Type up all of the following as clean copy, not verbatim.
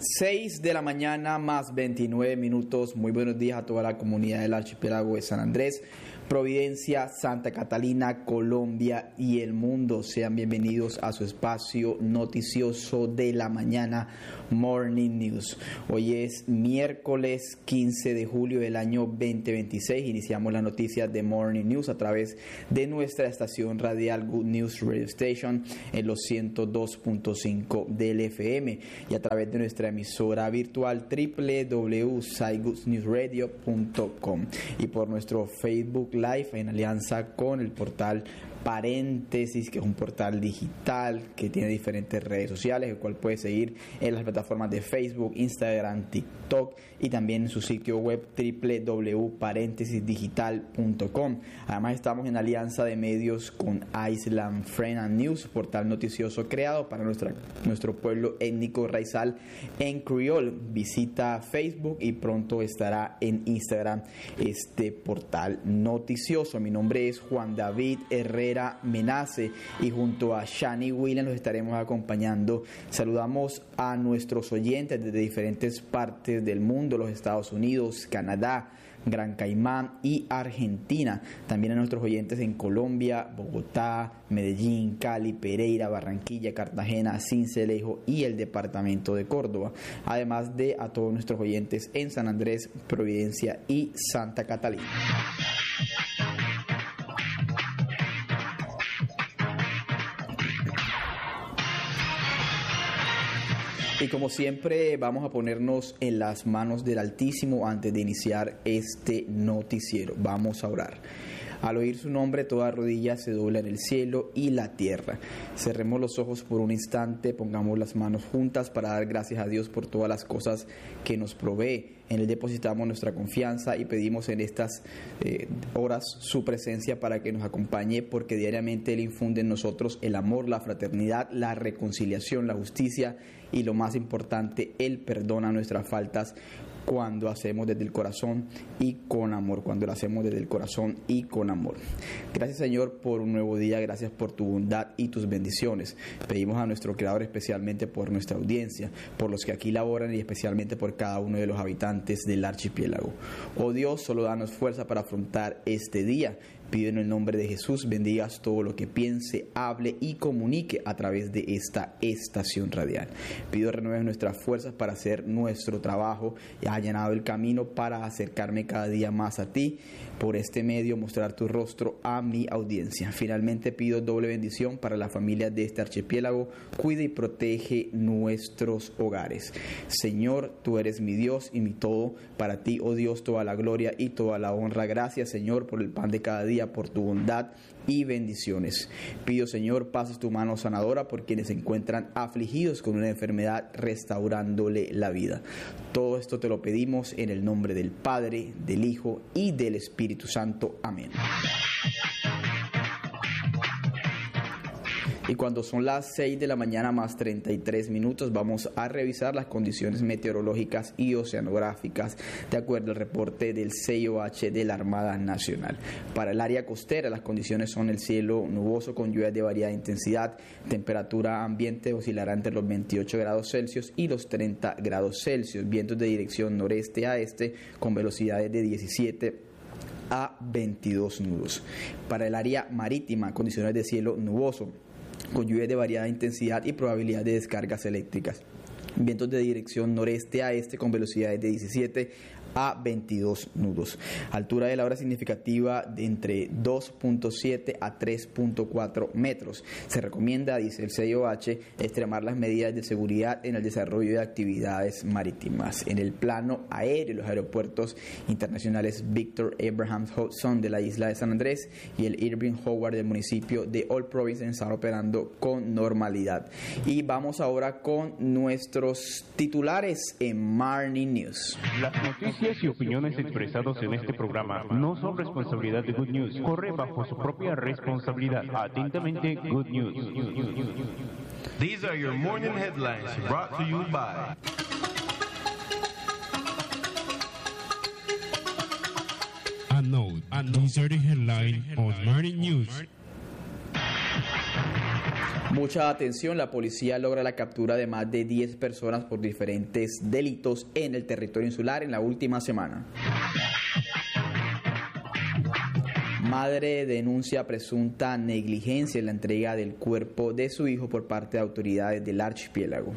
6 de la mañana más 29 minutos. Muy buenos días a toda la comunidad del archipiélago de San Andrés, Providencia, Santa Catalina, Colombia y el mundo. Sean bienvenidos a su espacio noticioso de la mañana, Morning News. Hoy es miércoles 15 de julio del año 2026. Iniciamos las noticias de Morning News a través de nuestra estación radial Good News Radio Station en los 102.5 del FM y a través de nuestra emisora virtual www.saigoodnewsradio.com y por nuestro Facebook Live en alianza con el portal Paréntesis, que es un portal digital que tiene diferentes redes sociales, el cual puede seguir en las plataformas de Facebook, Instagram, TikTok y también en su sitio web www.paréntesisdigital.com. Además estamos en alianza de medios con Island Friend and News, portal noticioso creado para nuestro pueblo étnico raizal en Creole. Visita Facebook y pronto estará en Instagram este portal noticioso. Mi nombre es Juan David Herrera Menace y junto a Shani Williams los estaremos acompañando. Saludamos a nuestros oyentes desde diferentes partes del mundo, los Estados Unidos, Canadá, Gran Caimán y Argentina. También a nuestros oyentes en Colombia, Bogotá, Medellín, Cali, Pereira, Barranquilla, Cartagena, Sincelejo y el departamento de Córdoba. Además de a todos nuestros oyentes en San Andrés, Providencia y Santa Catalina. Y como siempre vamos a ponernos en las manos del Altísimo antes de iniciar este noticiero. Vamos a orar. Al oír su nombre, toda rodilla se dobla en el cielo y la tierra. Cerremos los ojos por un instante, pongamos las manos juntas para dar gracias a Dios por todas las cosas que nos provee. En Él depositamos nuestra confianza y pedimos en estas horas su presencia para que nos acompañe, porque diariamente Él infunde en nosotros el amor, la fraternidad, la reconciliación, la justicia y lo más importante, Él perdona nuestras faltas cuando hacemos desde el corazón y con amor, cuando lo hacemos desde el corazón y con amor. Gracias, Señor, por un nuevo día, gracias por tu bondad y tus bendiciones. Pedimos a nuestro Creador especialmente por nuestra audiencia, por los que aquí laboran y especialmente por cada uno de los habitantes del archipiélago. Oh Dios, solo danos fuerza para afrontar este día. Pido en el nombre de Jesús, bendigas todo lo que piense, hable y comunique a través de esta estación radial. Pido renueves nuestras fuerzas para hacer nuestro trabajo y ha allanado el camino para acercarme cada día más a ti. Por este medio mostrar tu rostro a mi audiencia. Finalmente pido doble bendición para las familias de este archipiélago. Cuida y protege nuestros hogares. Señor, tú eres mi Dios y mi todo. Para ti, oh Dios, toda la gloria y toda la honra. Gracias, Señor, por el pan de cada día, por tu bondad y bendiciones. Pido, Señor, pases tu mano sanadora por quienes se encuentran afligidos con una enfermedad, restaurándole la vida. Todo esto te lo pedimos en el nombre del Padre, del Hijo y del Espíritu Santo. Amén. Y cuando son las 6 de la mañana más 33 minutos, vamos a revisar las condiciones meteorológicas y oceanográficas de acuerdo al reporte del CIOH de la Armada Nacional. Para el área costera, las condiciones son el cielo nuboso con lluvias de variada intensidad, temperatura ambiente oscilará entre los 28 grados Celsius y los 30 grados Celsius, vientos de dirección noreste a este con velocidades de 17 a 22 nudos. Para el área marítima, condiciones de cielo nuboso con lluvias de variada intensidad y probabilidad de descargas eléctricas. Vientos de dirección noreste a este con velocidades de 17 a 22 nudos. Altura de la hora significativa de entre 2.7 a 3.4 metros. Se recomienda, dice el CIOH, extremar las medidas de seguridad en el desarrollo de actividades marítimas. En el plano aéreo, los aeropuertos internacionales Victor Abraham Hudson de la isla de San Andrés y el Irving Howard del municipio de All Province están operando con normalidad. Y vamos ahora con nuestros titulares en Morning News. Las noticias y opiniones expresadas en este programa no son responsabilidad de Good News. Corre bajo su propia responsabilidad. Atentamente, Good News. These are your morning headlines brought to you by A note. These are the headlines on Morning News. Mucha atención, la policía logra la captura de más de 10 personas por diferentes delitos en el territorio insular en la última semana. Madre denuncia presunta negligencia en la entrega del cuerpo de su hijo por parte de autoridades del archipiélago.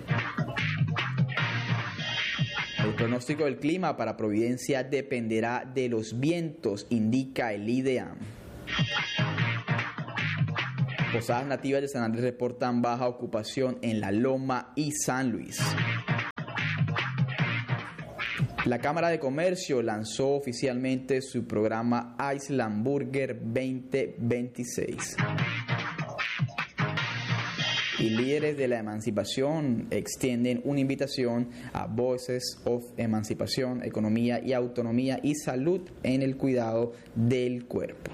El pronóstico del clima para Providencia dependerá de los vientos, indica el IDEAM. Posadas nativas de San Andrés reportan baja ocupación en La Loma y San Luis. La Cámara de Comercio lanzó oficialmente su programa Island Burger 2026. Y líderes de la emancipación extienden una invitación a Voices of Emancipación, Economía y Autonomía y Salud en el cuidado del cuerpo.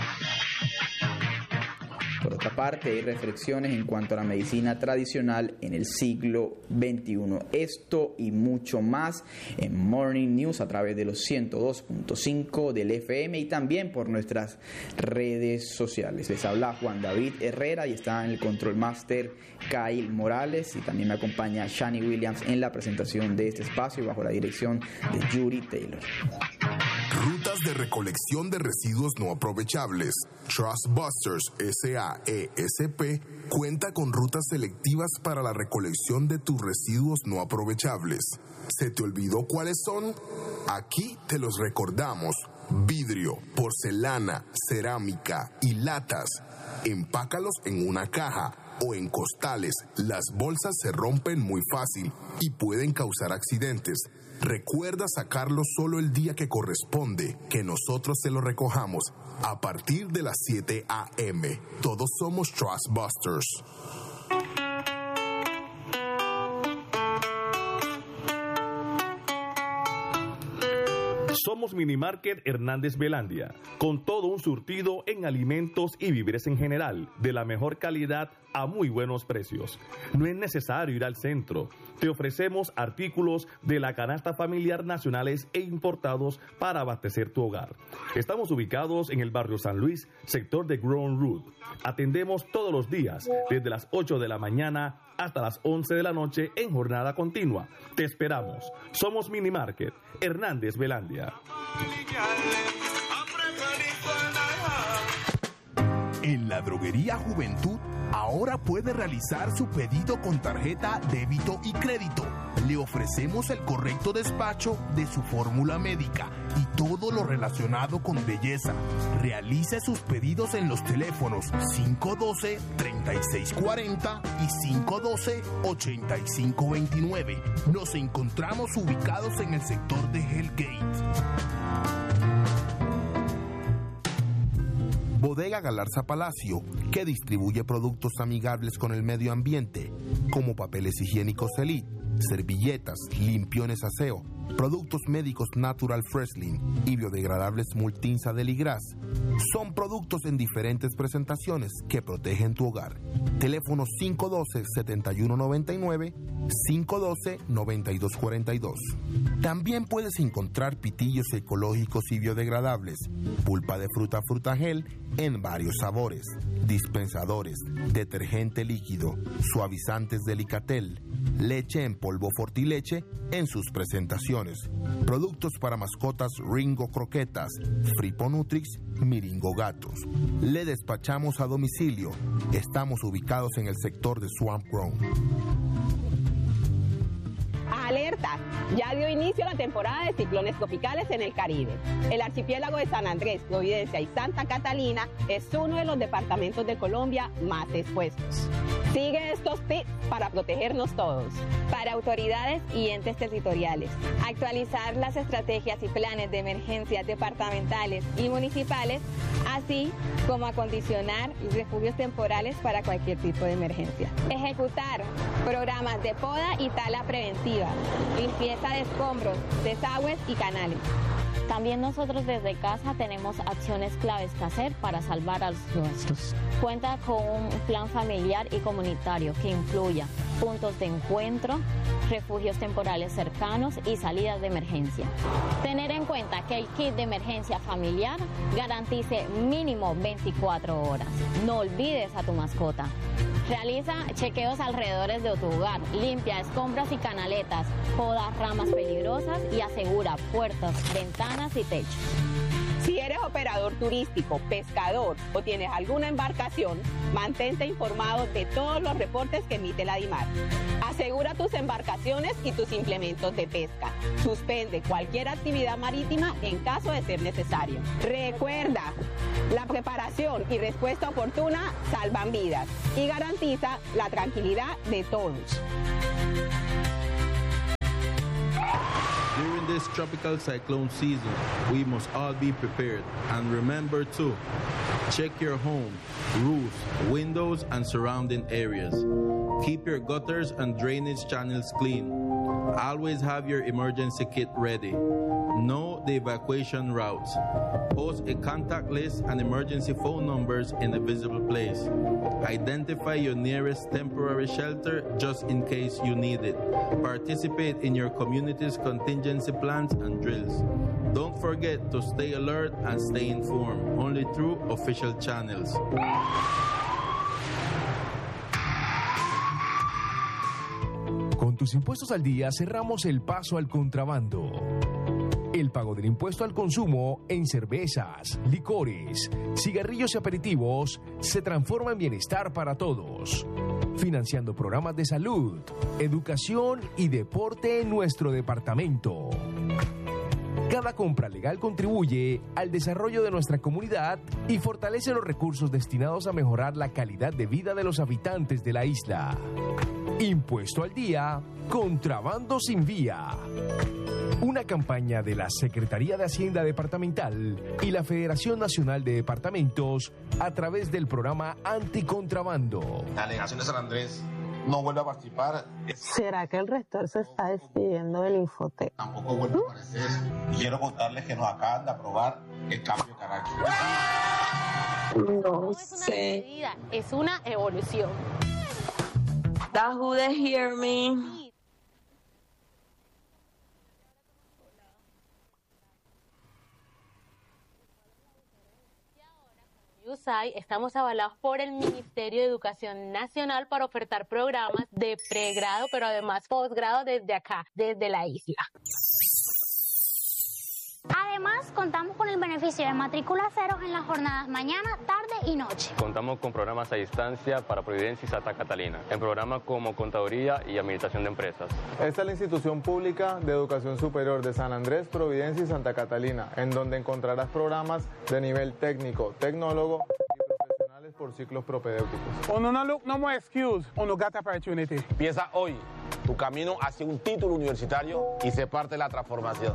Por otra parte, hay reflexiones en cuanto a la medicina tradicional en el siglo XXI. Esto y mucho más en Morning News a través de los 102.5 del FM y también por nuestras redes sociales. Les habla Juan David Herrera y está en el Control Master Kyle Morales y también me acompaña Shani Williams en la presentación de este espacio bajo la dirección de Judy Taylor. Rutas de recolección de residuos no aprovechables. Trustbusters SAESP cuenta con rutas selectivas para la recolección de tus residuos no aprovechables. ¿Se te olvidó cuáles son? Aquí te los recordamos. Vidrio, porcelana, cerámica y latas. Empácalos en una caja o en costales. Las bolsas se rompen muy fácil y pueden causar accidentes. Recuerda sacarlo solo el día que corresponde, que nosotros se lo recojamos a partir de las 7 a.m. Todos somos Trustbusters. Somos Minimarket Hernández Belandia, con todo un surtido en alimentos y víveres en general, de la mejor calidad a muy buenos precios. No es necesario ir al centro. Te ofrecemos artículos de la canasta familiar nacionales e importados para abastecer tu hogar. Estamos ubicados en el barrio San Luis, sector de Grown Root. Atendemos todos los días, desde las 8 de la mañana hasta las 11 de la noche en jornada continua. Te esperamos. Somos Minimarket Hernández Belandia. En la Droguería Juventud, ahora puede realizar su pedido con tarjeta débito y crédito. Le ofrecemos el correcto despacho de su fórmula médica y todo lo relacionado con belleza. Realice sus pedidos en los teléfonos 512-3640 y 512-8529. Nos encontramos ubicados en el sector de Hellgate. Bodega Galarza Palacio, que distribuye productos amigables con el medio ambiente, como papeles higiénicos Elite, servilletas, limpiones aseo, productos médicos Natural Freshlin y biodegradables Multinsa Deligras. Son productos en diferentes presentaciones que protegen tu hogar. Teléfono 512-7199, 512-9242. También puedes encontrar pitillos ecológicos y biodegradables, pulpa de fruta Frutagel en varios sabores, dispensadores, detergente líquido, suavizantes Delicatel, leche en polvo Fortileche en sus presentaciones, productos para mascotas Ringo Croquetas, Fripo Nutrix, Miringo Gatos. Le despachamos a domicilio. Estamos ubicados en el sector de Swamp Grown. ¡Alerta! Ya dio inicio la temporada de ciclones tropicales en el Caribe. El archipiélago de San Andrés, Providencia y Santa Catalina es uno de los departamentos de Colombia más expuestos. Sigue estos tips para protegernos todos. Para autoridades y entes territoriales, actualizar las estrategias y planes de emergencias departamentales y municipales, así como acondicionar refugios temporales para cualquier tipo de emergencia. Ejecutar programas de poda y tala preventiva, limpieza de escombros, desagües y canales. También nosotros desde casa tenemos acciones claves que hacer para salvar a los nuestros. Cuenta con un plan familiar y comunitario que incluya puntos de encuentro, refugios temporales cercanos y salidas de emergencia. Tener en cuenta que el kit de emergencia familiar garantice mínimo 24 horas. No olvides a tu mascota. Realiza chequeos alrededores de tu hogar, limpia escombros y canaletas, poda ramas peligrosas y asegura puertas, ventanas y techos. Si eres operador turístico, pescador o tienes alguna embarcación, mantente informado de todos los reportes que emite la DIMAR. Asegura tus embarcaciones y tus implementos de pesca. Suspende cualquier actividad marítima en caso de ser necesario. Recuerda, la preparación y respuesta oportuna salvan vidas y garantiza la tranquilidad de todos. During this tropical cyclone season, we must all be prepared. And remember to check your home, roofs, windows, and surrounding areas. Keep your gutters and drainage channels clean. Always have your emergency kit ready. Know the evacuation routes. Post a contact list and emergency phone numbers in a visible place. Identify your nearest temporary shelter just in case you need it. Participate in your community's contingency plans and drills. Don't forget to stay alert and stay informed, only through official channels. Con tus impuestos al día cerramos el paso al contrabando. El pago del impuesto al consumo en cervezas, licores, cigarrillos y aperitivos se transforma en bienestar para todos, financiando programas de salud, educación y deporte en nuestro departamento. Cada compra legal contribuye al desarrollo de nuestra comunidad y fortalece los recursos destinados a mejorar la calidad de vida de los habitantes de la isla. Impuesto al día, contrabando sin vía. Una campaña de la Secretaría de Hacienda Departamental y la Federación Nacional de Departamentos a través del programa Anticontrabando. La delegación de San Andrés no vuelve a participar. ¿Será que el rector se está despidiendo del Infotec? Tampoco vuelve a aparecer. Y quiero contarles que nos acaban de aprobar el cambio de carácter. No es una medida, es una evolución. That who they hear me. USAID estamos avalados por el Ministerio de Educación Nacional para ofertar programas de pregrado, pero además posgrado desde acá, desde la isla. Además, contamos con el beneficio de matrícula cero en las jornadas mañana, tarde y noche. Contamos con programas a distancia para Providencia y Santa Catalina, en programas como Contaduría y Administración de Empresas. Esta es la institución pública de educación superior de San Andrés, Providencia y Santa Catalina, en donde encontrarás programas de nivel técnico, tecnólogo y profesionales por ciclos propedéuticos. Uno no look no more excuse, uno got opportunity. Empieza hoy tu camino hacia un título universitario y se parte la transformación.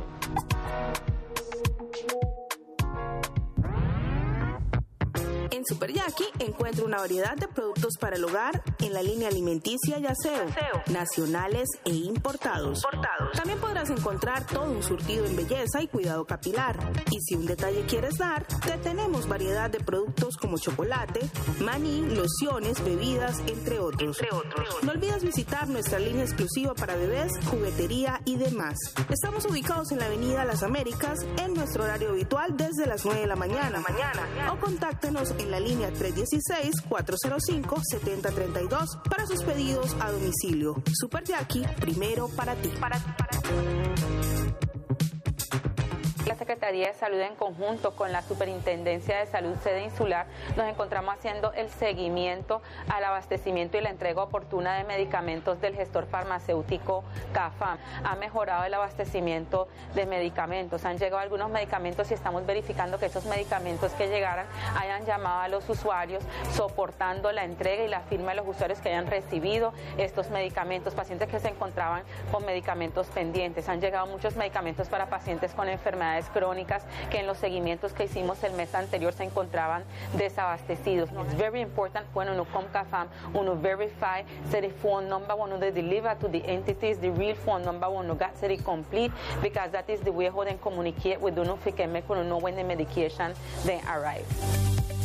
En Super Yaqui encuentra una variedad de productos para el hogar en la línea alimenticia y aseo, nacionales e importados. También podrás encontrar todo un surtido en belleza y cuidado capilar. Y si un detalle quieres dar, te tenemos variedad de productos como chocolate, maní, lociones, bebidas, entre otros. No olvides visitar nuestra línea exclusiva para bebés, juguetería y demás. Estamos ubicados en la Avenida Las Américas en nuestro horario habitual desde las 9 de la mañana. O contáctenos en la línea 316-405-7032 para sus pedidos a domicilio. Super Yaqui, primero para ti. La Secretaría de Salud, en conjunto con la Superintendencia de Salud Sede Insular, nos encontramos haciendo el seguimiento al abastecimiento y la entrega oportuna de medicamentos del gestor farmacéutico CAFAM. Ha mejorado el abastecimiento de medicamentos, han llegado algunos medicamentos y estamos verificando que esos medicamentos que llegaran hayan llamado a los usuarios, soportando la entrega y la firma de los usuarios que hayan recibido estos medicamentos, pacientes que se encontraban con medicamentos pendientes. Han llegado muchos medicamentos para pacientes con enfermedades crónicas que en los seguimientos que hicimos el mes anterior se encontraban desabastecidos. It's very important when uno come CAFAM, uno verify the phone number, uno they deliver to the entities, the real phone number, uno got it complete, because that is the way how they communicate with uno, fi que make uno know when the medication then arrive.